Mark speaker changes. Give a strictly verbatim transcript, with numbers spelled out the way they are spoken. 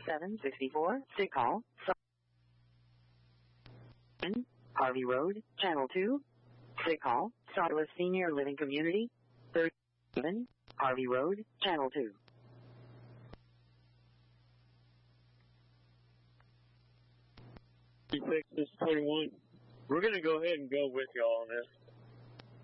Speaker 1: seven sixty-four, sick call, Harvey Road, Channel two, sick call, Sawdust Senior Living Community, thirty-seven, Harvey Road, Channel two.
Speaker 2: six, this is twenty-one. We're going to go ahead and go with y'all on this.